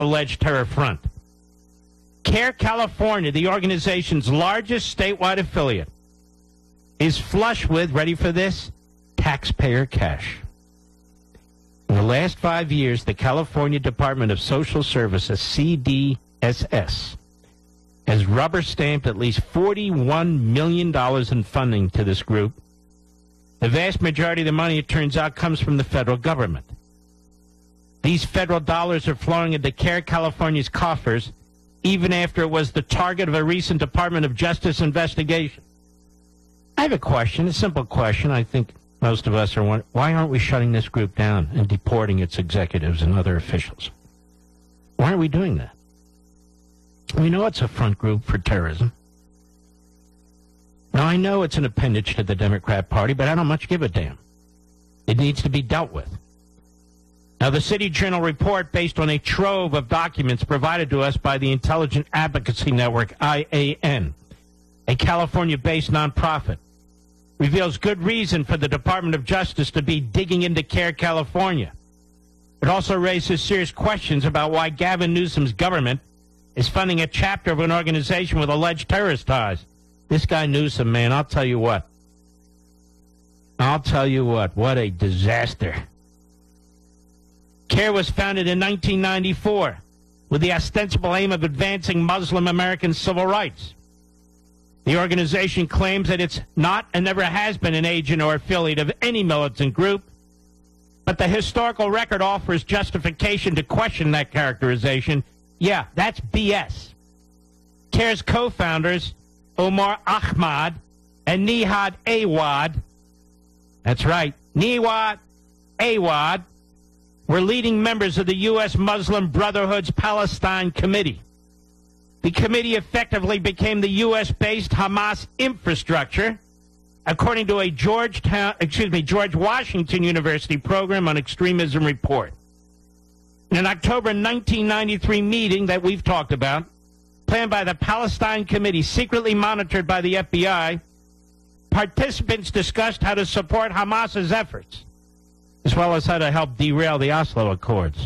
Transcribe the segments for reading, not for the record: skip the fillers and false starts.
alleged terror front. CARE California, the organization's largest statewide affiliate, is flush with, ready for this, taxpayer cash. In the last 5 years, the California Department of Social Services, CDSS, has rubber-stamped at least $41 million in funding to this group. The vast majority of the money, it turns out, comes from the federal government. These federal dollars are flowing into CARE California's coffers, even after it was the target of a recent Department of Justice investigation. I have a question, a simple question. I think most of us are wondering, why aren't we shutting this group down and deporting its executives and other officials? Why aren't we doing that? We know it's a front group for terrorism. Now, I know it's an appendage to the Democrat Party, but I don't much give a damn. It needs to be dealt with. Now, the City Journal report, based on a trove of documents provided to us by the Intelligent Advocacy Network, IAN, a California-based nonprofit, reveals good reason for the Department of Justice to be digging into CARE California. It also raises serious questions about why Gavin Newsom's government is funding a chapter of an organization with alleged terrorist ties. This guy Newsom, man, I'll tell you what. What a disaster. CARE was founded in 1994 with the ostensible aim of advancing Muslim American civil rights. The organization claims that it's not and never has been an agent or affiliate of any militant group, but the historical record offers justification to question that characterization. Yeah, that's BS. CARE's co-founders, Omar Ahmad and Nihad Awad, that's right, Nihad Awad, were leading members of the U.S. Muslim Brotherhood's Palestine Committee. The committee effectively became the U.S.-based Hamas infrastructure, according to a George Washington University program on extremism report. In an October 1993 meeting that we've talked about, planned by the Palestine Committee, secretly monitored by the FBI, participants discussed how to support Hamas's efforts, as well as how to help derail the Oslo Accords.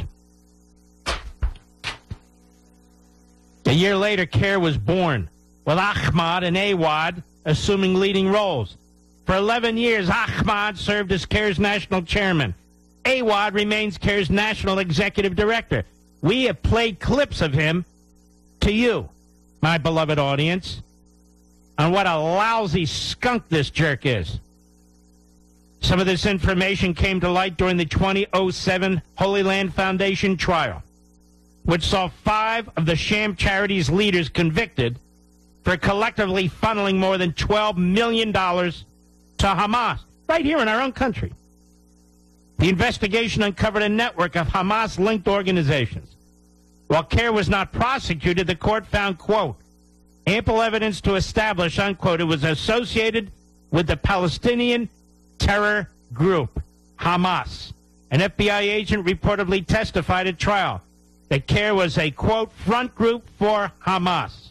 A year later, CARE was born, with Ahmad and Awad assuming leading roles. For 11 years, Ahmad served as CARE's national chairman. Awad remains CARE's national executive director. We have played clips of him to you, my beloved audience, on what a lousy skunk this jerk is. Some of this information came to light during the 2007 Holy Land Foundation trial, which saw 5 of the sham charity's leaders convicted for collectively funneling more than $12 million to Hamas, right here in our own country. The investigation uncovered a network of Hamas-linked organizations. While CARE was not prosecuted, the court found, quote, ample evidence to establish, unquote, it was associated with the Palestinian terror group, Hamas. An FBI agent reportedly testified at trial that CARE was a, quote, front group for Hamas.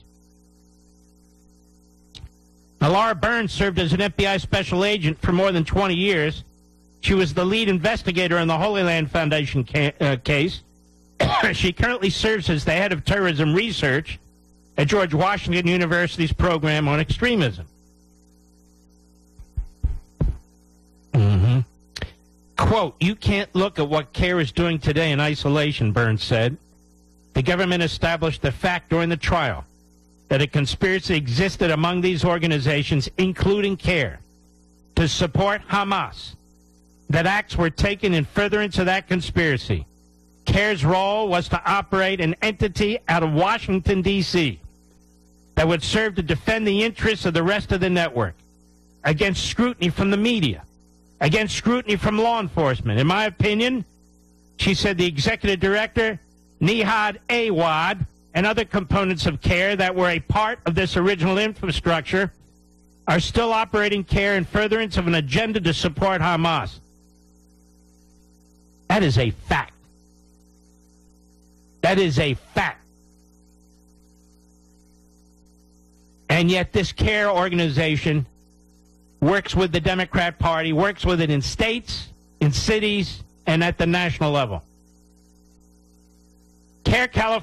Now, Laura Burns served as an FBI special agent for more than 20 years. She was the lead investigator in the Holy Land Foundation case. She currently serves as the head of terrorism research at George Washington University's program on extremism. Quote, you can't look at what CARE is doing today in isolation, Burns said. The government established the fact during the trial that a conspiracy existed among these organizations, including CARE, to support Hamas, that acts were taken in furtherance of that conspiracy. CARE's role was to operate an entity out of Washington, D.C., that would serve to defend the interests of the rest of the network against scrutiny from the media, against scrutiny from law enforcement. In my opinion, she said, the executive director, Nihad Awad, and other components of CARE that were a part of this original infrastructure are still operating CARE in furtherance of an agenda to support Hamas. That is a fact. That is a fact. And yet this CARE organization works with the Democrat Party, works with it in states, in cities, and at the national level. CARE California